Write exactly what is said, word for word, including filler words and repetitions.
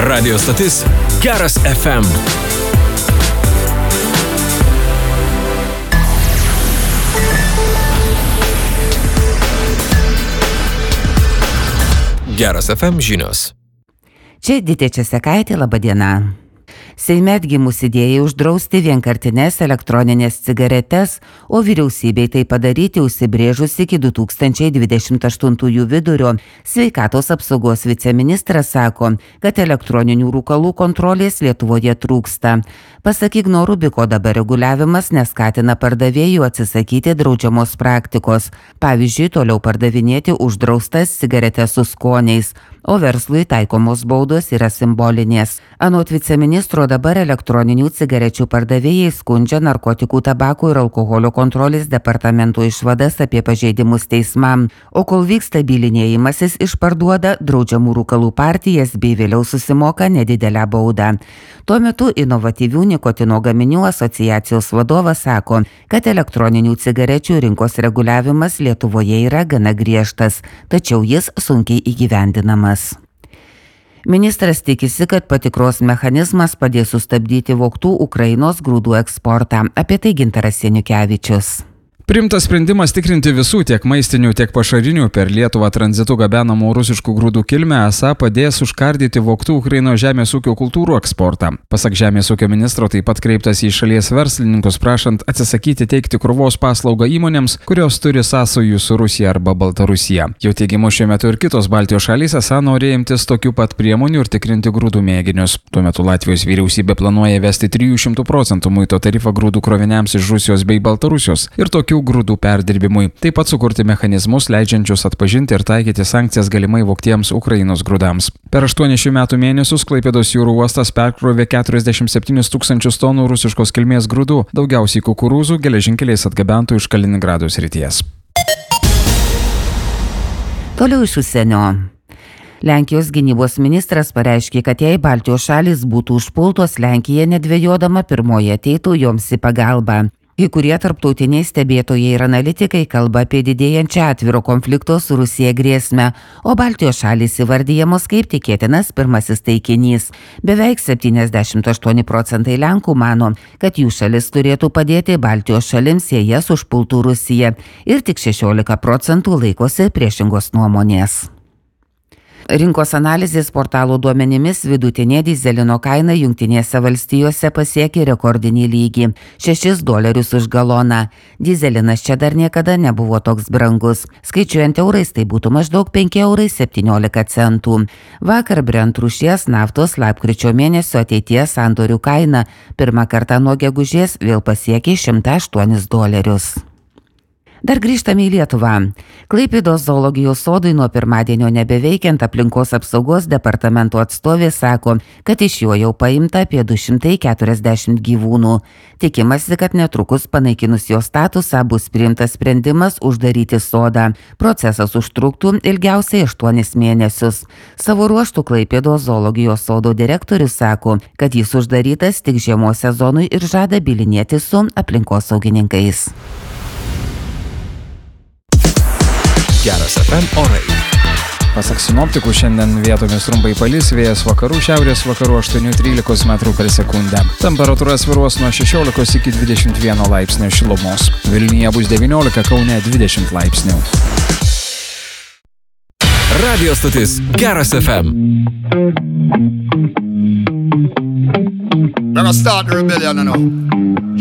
Radio stotis Geras F M. Geras F M žinios. Čia Ditė Česekaitė, laba diena. Seime atgimus idėjai uždrausti vienkartines elektroninės cigaretes, o vyriausybei tai padaryti užsibrėžus iki du tūkstančiai dvidešimt aštuntųjų vidurio. Sveikatos apsaugos viceministras sako, kad elektroninių rūkalų kontrolės Lietuvoje trūksta. Pasak Igno Rubiko, dabar reguliavimas neskatina pardavėjų atsisakyti draudžiamos praktikos. Pavyzdžiui, toliau pardavinėti uždraustas cigaretes su skoniais, o verslui taikomos baudos yra simbolinės. Anot viceministro, dabar elektroninių cigarečių pardavėjai skundžia narkotikų, tabako ir alkoholio kontrolės departamento išvadas apie pažeidimus teismam, o kol vyksta bylinėjimasis, išparduoda draudžiamų rūkalų partijas bei vėliau susimoka nedidelę baudą. Tuo metu inovatyvių nikotino gaminių asociacijos vadovas sako, kad elektroninių cigarečių rinkos reguliavimas Lietuvoje yra gana griežtas, tačiau jis sunkiai įgyvendinamas. Ministras tikisi, kad patikros mechanizmas padės sustabdyti vogtų Ukrainos grūdų eksportą. Apie tai Gintaras Seniukevičius. Priimtas sprendimas tikrinti visų tiek maistinių, tiek pašarinių per Lietuvą tranzitu gabenamų rusiškų grūdų kilmę esą padės užkardyti vogtų Ukrainos žemės ūkio kultūrų eksportą. Pasak žemės ūkio ministro, taip pat kreiptas į šalies verslininkus prašant atsisakyti teikti krovos paslaugą įmonėms, kurios turi sąsajų su Rusija arba Baltarusija. Jo teigimu, šiuo metu ir kitos Baltijos šalys esą nori imtis tokių pat priemonių ir tikrinti grūdų mėginius. Tuo metu Latvijos vyriausybė planuoja įvesti trijų šimtų procentų muito tarifą grūdų kroviniams iš Rusijos bei Baltarusijos ir tokių grūdų perdirbimui. Taip pat sukurti mechanizmus, leidžiančius atpažinti ir taikyti sankcijas galimai vogtiems Ukrainos grūdams. Per aštuonis šių metų mėnesius Klaipėdos jūrų uostas perkrovė keturiasdešimt septynis tūkstančius tonų rusiškos kilmės grūdų, daugiausiai kukurūzų geležinkeliais atgabentų iš Kaliningrado srities. Toliau iš užsienio. Lenkijos gynybos ministras pareiškė, kad jei Baltijos šalys būtų užpultos, Lenkija nedvejodama pirmoji ateitų joms į pagalbą. Kai kurie tarptautiniai stebėtojai ir analitikai kalba apie didėjančią atviro konflikto su Rusija grėsmę, o Baltijos šalys įvardyjamos kaip tikėtinas pirmasis taikinys. Beveik septyniasdešimt aštuoni procentai Lenkų mano, kad jų šalis turėtų padėti Baltijos šalims, jei jas užpultų Rusija, ir tik šešiolika procentų laikosi priešingos nuomonės. Rinkos analizės portalų duomenimis vidutinė dyzelino kaina Jungtinėse valstijose pasiekė rekordinį lygį – šešis dolerius už galoną. Dyzelinas čia dar niekada nebuvo toks brangus. Skaičiuojant eurais, tai būtų maždaug penki eurai septyniolika centų. Vakar Brent rūšies naftos lapkričio mėnesio ateities sandorių kaina pirmą kartą nuo gegužės vėl pasiekė šimtą aštuonis dolerius. Dar grįžtame į Lietuvą. Klaipėdos zoologijos sodui nuo pirmadienio nebeveikiant aplinkos apsaugos departamento atstovė sako, kad iš jo jau paimta apie du šimtai keturiasdešimt gyvūnų. Tikimasi, kad netrukus panaikinus jo statusą bus priimtas sprendimas uždaryti sodą. Procesas užtruktų ilgiausiai aštuonis mėnesius. Savo ruožtų Klaipėdos zoologijos sodo direktorius sako, kad jis uždarytas tik žiemos sezonui ir žada bylinėtis su aplinkosaugininkais. Geras F M orai. Pasak sinoptikų, šiandien vietomis trumpai palis, vėjas vakarų šiaurės vakarų aštuoni trylika metrų per sekundę. Temperatūra svyruos nuo šešiolikos iki dvidešimt vieno laipsnio šilumos. Vilniuje bus devyniolika, Kaune dvidešimt laipsnių. Radio stotis Geras F M. We're gonna start the rebellion now.